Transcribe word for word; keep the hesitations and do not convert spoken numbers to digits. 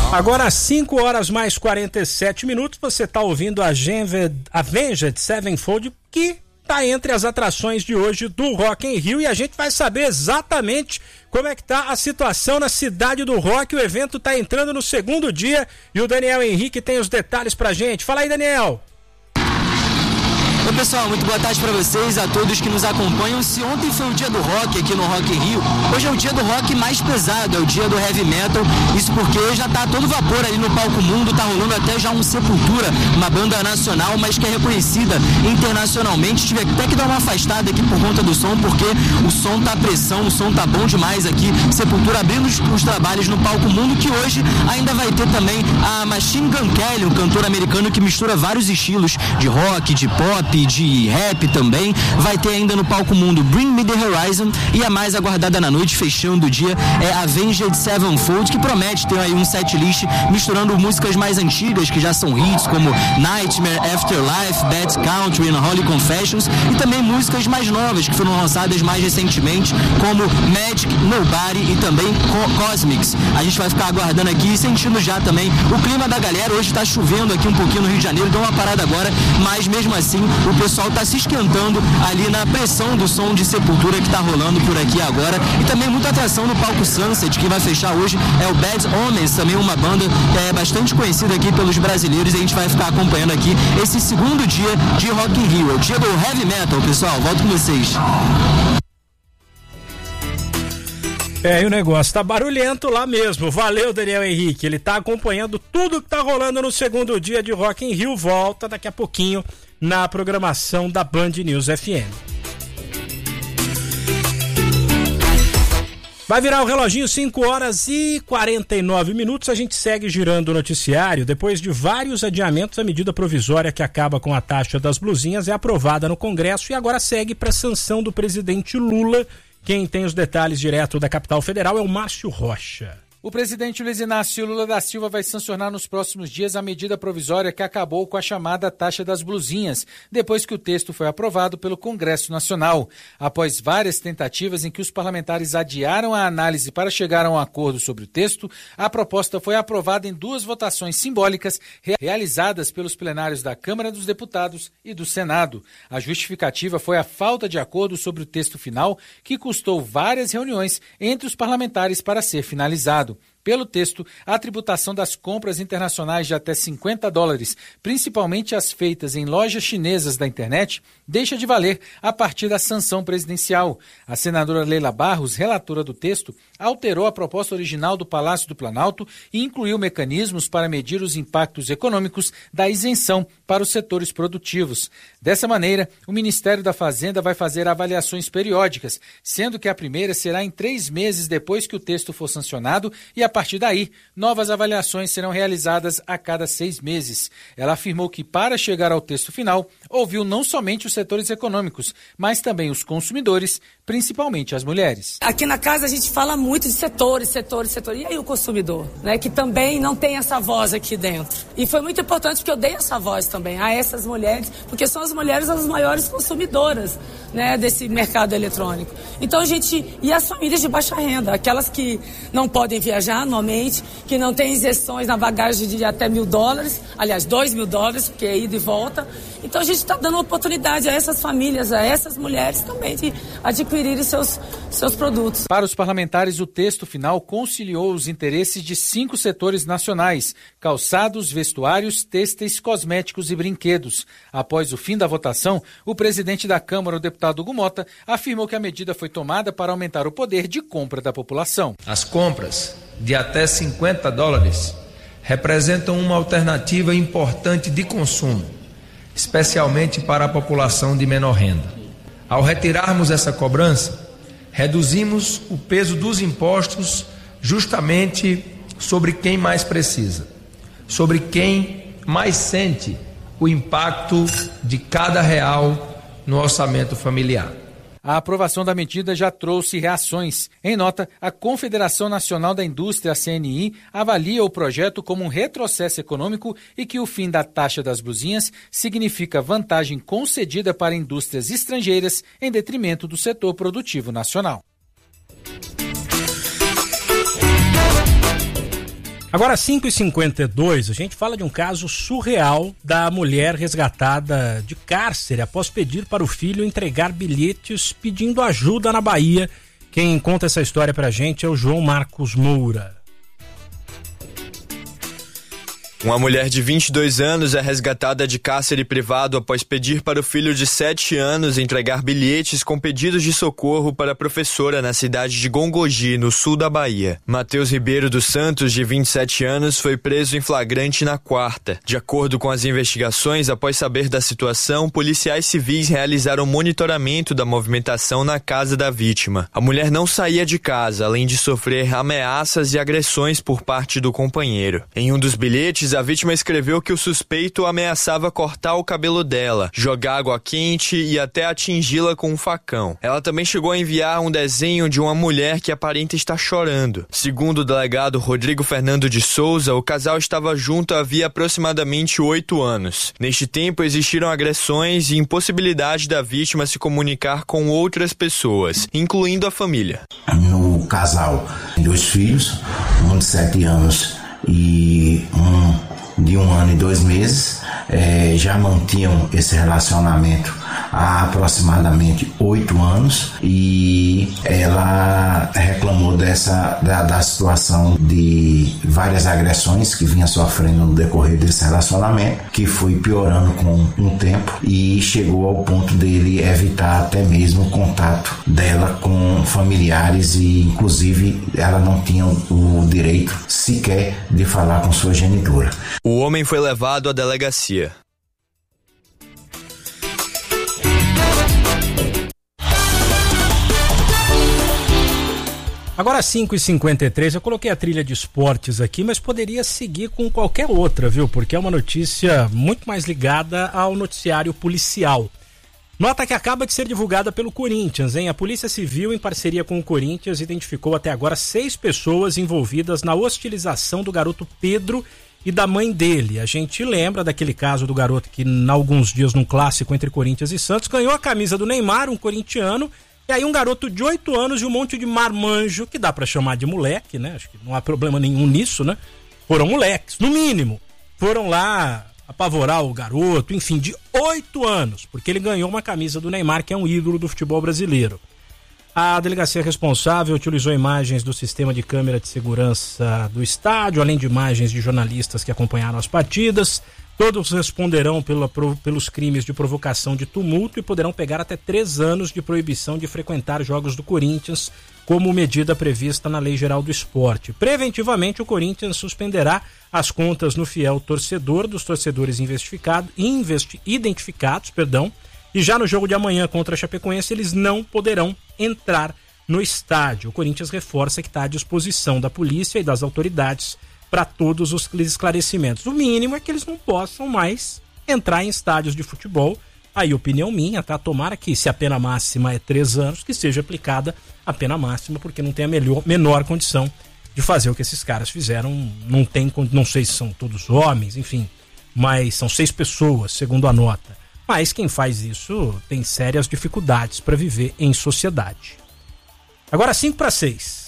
Agora às cinco horas mais quarenta e sete minutos, você está ouvindo a Avenged Sevenfold, que está entre as atrações de hoje do Rock in Rio, e a gente vai saber exatamente como é que tá a situação na cidade do rock. O evento está entrando no segundo dia e o Daniel Henrique tem os detalhes pra gente. Fala aí, Daniel. Oi pessoal, muito boa tarde para vocês, a todos que nos acompanham. Se ontem foi o dia do rock aqui no Rock in Rio, hoje é o dia do rock mais pesado, é o dia do heavy metal. Isso porque já tá todo vapor ali no palco mundo, tá rolando até já um Sepultura, uma banda nacional, mas que é reconhecida internacionalmente. Tive até que dar uma afastada aqui por conta do som, porque o som tá pressão, o som tá bom demais aqui. Sepultura abrindo os, os trabalhos no palco mundo, que hoje ainda vai ter também a Machine Gun Kelly, um cantor americano que mistura vários estilos de rock, de pop, de rap também. Vai ter ainda no palco mundo Bring Me The Horizon, e a mais aguardada na noite, fechando o dia, é Avenged Sevenfold, que promete ter aí um setlist misturando músicas mais antigas, que já são hits, como Nightmare, Afterlife, Bad Country and Holy Confessions, e também músicas mais novas, que foram lançadas mais recentemente, como Magic, Nobody e também Co- Cosmics. A gente vai ficar aguardando aqui e sentindo já também o clima da galera. Hoje tá chovendo aqui um pouquinho no Rio de Janeiro, deu uma parada agora, mas mesmo assim o pessoal tá se esquentando ali na pressão do som de Sepultura que tá rolando por aqui agora. E também muita atração no palco Sunset. Quem vai fechar hoje é o Bad Omens, também uma banda é, bastante conhecida aqui pelos brasileiros, e a gente vai ficar acompanhando aqui esse segundo dia de Rock in Rio, é o dia do heavy metal, pessoal. Volto com vocês. É, e o negócio tá barulhento lá mesmo. Valeu, Daniel Henrique. Ele tá acompanhando tudo que tá rolando no segundo dia de Rock in Rio. Volta daqui a pouquinho na programação da Band News F M. Vai virar o reloginho, cinco horas e quarenta e nove minutos. A gente segue girando o noticiário. Depois de vários adiamentos, a medida provisória que acaba com a taxa das blusinhas é aprovada no Congresso e agora segue para sanção do presidente Lula. Quem tem os detalhes direto da capital federal é o Márcio Rocha. O presidente Luiz Inácio Lula da Silva vai sancionar nos próximos dias a medida provisória que acabou com a chamada taxa das blusinhas, depois que o texto foi aprovado pelo Congresso Nacional. Após várias tentativas em que os parlamentares adiaram a análise para chegar a um acordo sobre o texto, a proposta foi aprovada em duas votações simbólicas realizadas pelos plenários da Câmara dos Deputados e do Senado. A justificativa foi a falta de acordo sobre o texto final, que custou várias reuniões entre os parlamentares para ser finalizado. Pelo texto, a tributação das compras internacionais de até cinquenta dólares, principalmente as feitas em lojas chinesas da internet, deixa de valer a partir da sanção presidencial. A senadora Leila Barros, relatora do texto, alterou a proposta original do Palácio do Planalto e incluiu mecanismos para medir os impactos econômicos da isenção para os setores produtivos. Dessa maneira, o Ministério da Fazenda vai fazer avaliações periódicas, sendo que a primeira será em três meses depois que o texto for sancionado, e a A partir daí, novas avaliações serão realizadas a cada seis meses. Ela afirmou que, para chegar ao texto final, ouviu não somente os setores econômicos, mas também os consumidores, principalmente as mulheres. Aqui na casa a gente fala muito de setores, setores, setores. E aí o consumidor, né, que também não tem essa voz aqui dentro. E foi muito importante porque eu dei essa voz também a essas mulheres, porque são as mulheres as maiores consumidoras, né, desse mercado eletrônico. Então a gente... E as famílias de baixa renda, aquelas que não podem viajar anualmente, que não tem isenções na bagagem de até mil dólares, aliás, dois mil dólares, porque é ida e volta. Então a gente está dando oportunidade a essas famílias, a essas mulheres também de adquirirem seus, seus produtos. Para os parlamentares, o texto final conciliou os interesses de cinco setores nacionais: calçados, vestuários, têxteis, cosméticos e brinquedos. Após o fim da votação, o presidente da Câmara, o deputado Hugo Mota, afirmou que a medida foi tomada para aumentar o poder de compra da população. As compras de até cinquenta dólares representam uma alternativa importante de consumo, especialmente para a população de menor renda. Ao retirarmos essa cobrança, reduzimos o peso dos impostos justamente sobre quem mais precisa, sobre quem mais sente o impacto de cada real no orçamento familiar. A aprovação da medida já trouxe reações. Em nota, a Confederação Nacional da Indústria, a C N I, avalia o projeto como um retrocesso econômico e que o fim da taxa das blusinhas significa vantagem concedida para indústrias estrangeiras em detrimento do setor produtivo nacional. Agora, cinco e cinquenta e dois, a gente fala de um caso surreal da mulher resgatada de cárcere após pedir para o filho entregar bilhetes pedindo ajuda na Bahia. Quem conta essa história pra gente é o João Marcos Moura. Uma mulher de vinte e dois anos é resgatada de cárcere privado após pedir para o filho de sete anos entregar bilhetes com pedidos de socorro para a professora na cidade de Gongogi, no sul da Bahia. Matheus Ribeiro dos Santos, de vinte e sete anos, foi preso em flagrante na quarta. De acordo com as investigações, após saber da situação, policiais civis realizaram monitoramento da movimentação na casa da vítima. A mulher não saía de casa, além de sofrer ameaças e agressões por parte do companheiro. Em um dos bilhetes, a vítima escreveu que o suspeito ameaçava cortar o cabelo dela, jogar água quente e até atingi-la com um facão. Ela também chegou a enviar um desenho de uma mulher que aparenta estar chorando. Segundo o delegado Rodrigo Fernando de Souza, o casal estava junto havia aproximadamente oito anos. Neste tempo, existiram agressões e impossibilidade da vítima se comunicar com outras pessoas, incluindo a família. No casal, dois filhos, um de sete anos e um de um ano e dois meses, é, já mantinham esse relacionamento há aproximadamente oito anos e ela reclamou dessa da, da situação de várias agressões que vinha sofrendo no decorrer desse relacionamento, que foi piorando com um tempo e chegou ao ponto dele evitar até mesmo o contato dela com familiares e inclusive ela não tinha o direito sequer de falar com sua genitora. O homem foi levado à delegacia. Agora cinco e cinquenta e três, eu coloquei a trilha de esportes aqui, mas poderia seguir com qualquer outra, viu? Porque é uma notícia muito mais ligada ao noticiário policial. Nota que acaba de ser divulgada pelo Corinthians, hein? A Polícia Civil, em parceria com o Corinthians, identificou até agora seis pessoas envolvidas na hostilização do garoto Pedro e da mãe dele. A gente lembra daquele caso do garoto que, há alguns dias, num clássico entre Corinthians e Santos, ganhou a camisa do Neymar, um corintiano, e aí um garoto de oito anos e um monte de marmanjo, que dá pra chamar de moleque, né? Acho que não há problema nenhum nisso, né? Foram moleques, no mínimo. Foram lá apavorar o garoto, enfim, de oito anos, porque ele ganhou uma camisa do Neymar, que é um ídolo do futebol brasileiro. A delegacia responsável utilizou imagens do sistema de câmera de segurança do estádio, além de imagens de jornalistas que acompanharam as partidas. Todos responderão pela, pelos crimes de provocação de tumulto e poderão pegar até três anos de proibição de frequentar jogos do Corinthians, como medida prevista na Lei Geral do Esporte. Preventivamente, o Corinthians suspenderá as contas no fiel torcedor dos torcedores investigados, investi, identificados, perdão, e já no jogo de amanhã contra a Chapecoense eles não poderão entrar no estádio. O Corinthians reforça que está à disposição da polícia e das autoridades para todos os esclarecimentos. O mínimo é que eles não possam mais entrar em estádios de futebol. Aí, opinião minha, tá? Tomara que, se a pena máxima é três anos, que seja aplicada a pena máxima, porque não tem a melhor, menor condição de fazer o que esses caras fizeram. Não tem, não sei se são todos homens, enfim, mas são seis pessoas, segundo a nota. Mas quem faz isso tem sérias dificuldades para viver em sociedade. Agora cinco para seis.